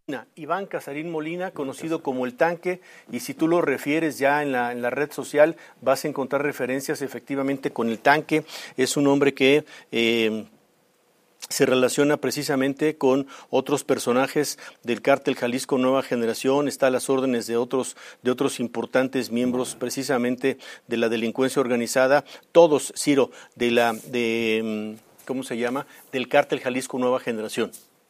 Iván Casarín Molina, conocido como El Tanque, y si tú lo refieres ya en la red social, vas a encontrar referencias efectivamente con El Tanque. Es un hombre que se relaciona precisamente con otros personajes del Cártel Jalisco Nueva Generación, está a las órdenes de otros importantes miembros precisamente de la delincuencia organizada, todos, Ciro, ¿cómo se llama?, del Cártel Jalisco Nueva Generación.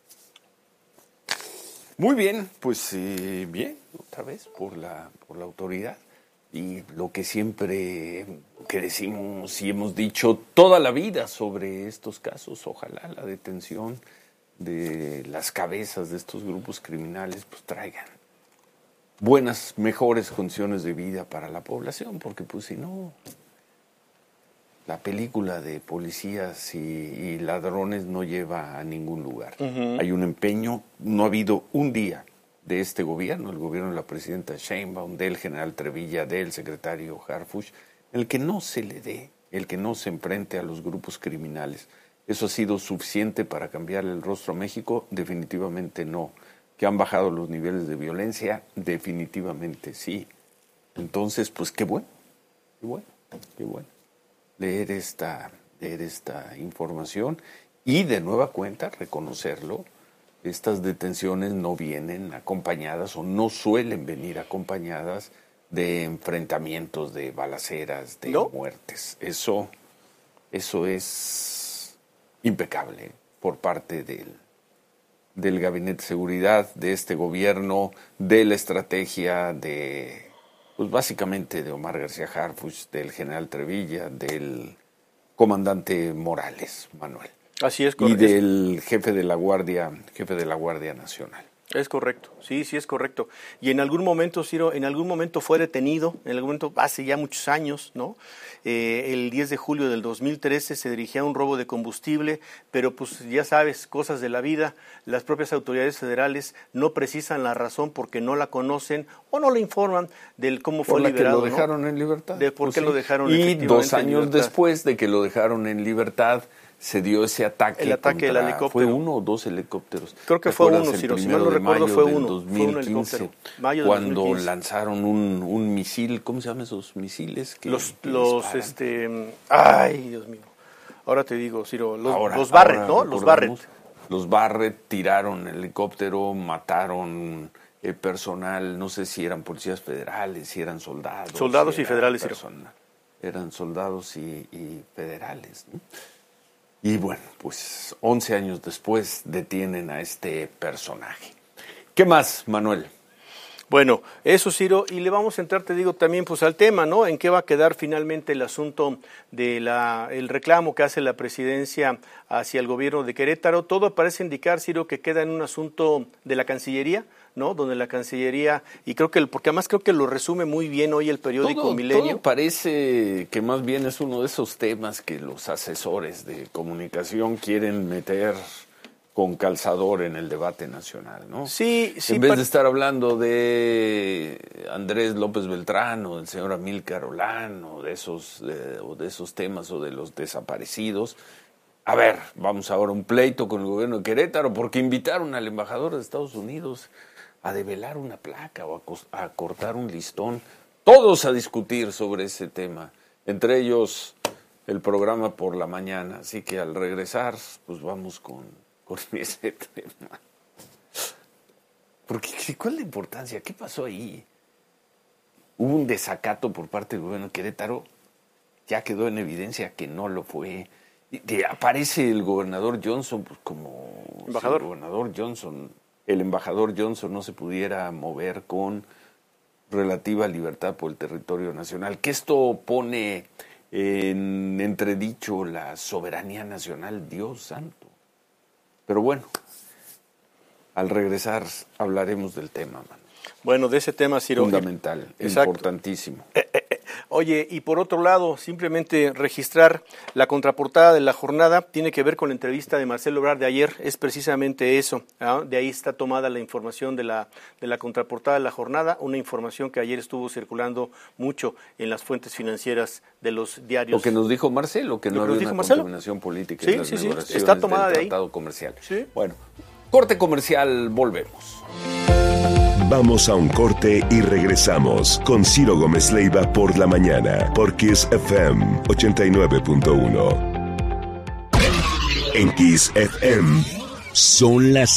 Muy bien, pues bien, otra vez por la autoridad. Y lo que siempre que decimos y hemos dicho toda la vida sobre estos casos, ojalá la detención de las cabezas de estos grupos criminales pues traigan mejores condiciones de vida para la población, porque pues si no, la película de policías y ladrones no lleva a ningún lugar. Uh-huh. Hay un empeño, no ha habido un día de este gobierno, el gobierno de la presidenta Sheinbaum, del general Trevilla, del secretario Harfuch, el que no se le dé, el que no se enfrente a los grupos criminales. ¿Eso ha sido suficiente para cambiarle el rostro a México? Definitivamente no. ¿Que han bajado los niveles de violencia? Definitivamente sí. Entonces, pues qué bueno. Leer esta información y de nueva cuenta reconocerlo. Estas detenciones no vienen acompañadas o no suelen venir acompañadas de enfrentamientos, de balaceras, de muertes. Eso es impecable por parte del Gabinete de Seguridad, de este gobierno, de la estrategia pues básicamente de Omar García Harfuch, del general Trevilla, del comandante Morales, Manuel. Así es, correcto. Y del jefe de la Guardia Nacional. Es correcto, sí, es correcto. Y en algún momento, Ciro, fue detenido, hace ya muchos años, ¿no? El 10 de julio del 2013 se dirigía a un robo de combustible, pero pues ya sabes, cosas de la vida, las propias autoridades federales no precisan la razón porque no la conocen o no le informan del cómo fue liberado. Que lo dejaron en libertad. De por qué lo dejaron en libertad. Y 2 años después de que lo dejaron en libertad, se dio ese ataque. El ataque del helicóptero. ¿Fue 1 o 2 helicópteros? Creo que fue 1, Ciro. Si mal no recuerdo, fue 1. 2015, cuando lanzaron un misil. ¿Cómo se llaman esos misiles? Ay, Dios mío. Ahora te digo, Ciro. Los Barrett, ¿no? Los Barrett. Los Barrett tiraron el helicóptero, mataron personal. No sé si eran policías federales, si eran soldados. Soldados y federales, Ciro. Eran soldados y federales, ¿no? Y bueno, pues 11 años después detienen a este personaje. ¿Qué más, Manuel? Bueno, eso, Ciro, y le vamos a entrar, te digo, también pues al tema, ¿no? ¿En qué va a quedar finalmente el asunto de el reclamo que hace la presidencia hacia el gobierno de Querétaro? Todo parece indicar, Ciro, que queda en un asunto de la Cancillería, ¿no? Donde la Cancillería, y porque además creo que lo resume muy bien hoy el periódico Milenio. Todo parece que más bien es uno de esos temas que los asesores de comunicación quieren meter con calzador en el debate nacional, ¿no? Sí. En vez de estar hablando de Andrés López Beltrán o del señor Amílcar Olán o de esos temas o de los desaparecidos. A ver, vamos ahora a un pleito con el gobierno de Querétaro porque invitaron al embajador de Estados Unidos a develar una placa o a cortar un listón. Todos a discutir sobre ese tema, entre ellos el programa por la mañana. Así que al regresar, pues vamos con ese tema. Porque, ¿cuál es la importancia? ¿Qué pasó ahí? ¿Hubo un desacato por parte del gobierno de Querétaro? Ya quedó en evidencia que no lo fue. Aparece el gobernador Johnson pues como embajador. Si el embajador Johnson no se pudiera mover con relativa libertad por el territorio nacional. Que esto pone en entredicho la soberanía nacional, Dios santo. Pero bueno, al regresar hablaremos del tema, man. Bueno, de ese tema, Ciro. Fundamental, importantísimo. Oye, y por otro lado, simplemente registrar la contraportada de la jornada tiene que ver con la entrevista de Marcelo Ebrard de ayer, es precisamente eso, ¿no? De ahí está tomada la información de la contraportada de la jornada, una información que ayer estuvo circulando mucho en las fuentes financieras de los diarios. Lo que nos dijo Marcelo, que no había una contaminación política en las negociaciones está tomada del de ahí. tratado comercial. Sí. Bueno, Corte comercial, volvemos. Vamos a un corte y regresamos con Ciro Gómez Leiva por la mañana, por Kiss FM 89.1. En Kiss FM son las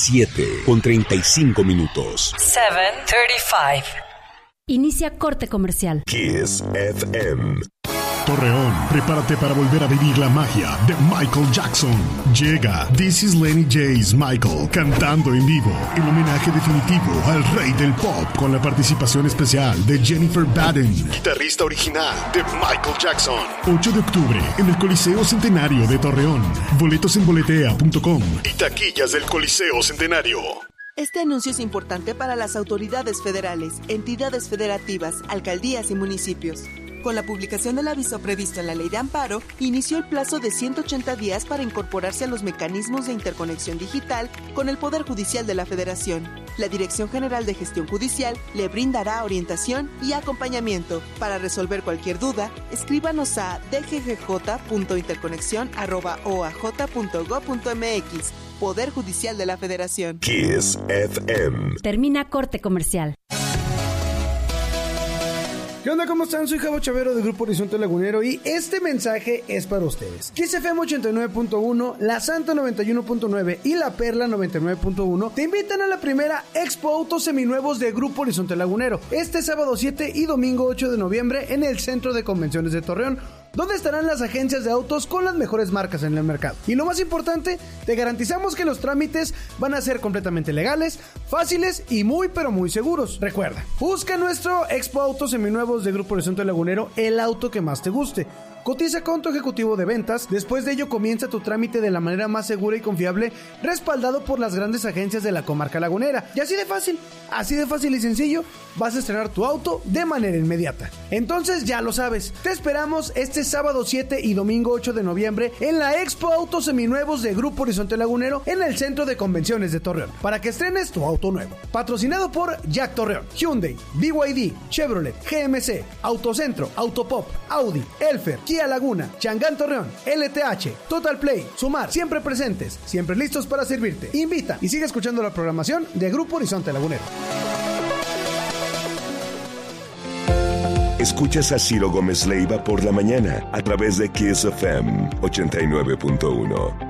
7:35. 7:35. Inicia corte comercial. Kiss FM. Torreón, prepárate para volver a vivir la magia de Michael Jackson. Llega This is Lenny J's Michael, cantando en vivo, el homenaje definitivo al rey del pop, con la participación especial de Jennifer Baden, guitarrista original de Michael Jackson. 8 de octubre, en el Coliseo Centenario de Torreón. Boletos en boletea.com y taquillas del Coliseo Centenario. Este anuncio es importante para las autoridades federales, entidades federativas, alcaldías y municipios. Con la publicación del aviso previsto en la Ley de Amparo, inició el plazo de 180 días para incorporarse a los mecanismos de interconexión digital con el Poder Judicial de la Federación. La Dirección General de Gestión Judicial le brindará orientación y acompañamiento. Para resolver cualquier duda, escríbanos a dggj.interconexión@oaj.gov.mx. Poder Judicial de la Federación. Kiss FM. Termina corte comercial. ¿Qué onda? ¿Cómo están? Soy Javo Chavero del Grupo Horizonte Lagunero y este mensaje es para ustedes. Kiss FM 89.1, La Santa 91.9 y La Perla 99.1 te invitan a la primera Expo Autos Seminuevos de Grupo Horizonte Lagunero este sábado 7 y domingo 8 de noviembre en el Centro de Convenciones de Torreón, donde estarán las agencias de autos con las mejores marcas en el mercado. Y lo más importante, te garantizamos que los trámites van a ser completamente legales, fáciles y muy pero muy seguros. Recuerda, busca nuestro Expo Autos Seminuevos de Grupo Horizonte Lagunero el auto que más te guste. Cotiza con tu ejecutivo de ventas. Después de ello comienza tu trámite de la manera más segura y confiable, respaldado por las grandes agencias de la comarca lagunera. Y así de fácil y sencillo, vas a estrenar tu auto de manera inmediata. Entonces ya lo sabes, te esperamos este sábado 7 y domingo 8 de noviembre en la Expo Autos Seminuevos de Grupo Horizonte Lagunero en el Centro de Convenciones de Torreón, para que estrenes tu auto nuevo. Patrocinado por Jack Torreón, Hyundai, BYD, Chevrolet, GMC, Autocentro, Autopop, Audi, Elfer, Kia Laguna, Changán Torreón, LTH, Total Play, Sumar, siempre presentes, siempre listos para servirte. Invita y sigue escuchando la programación de Grupo Horizonte Lagunero. Escuchas a Ciro Gómez Leiva por la mañana a través de Kiss FM 89.1.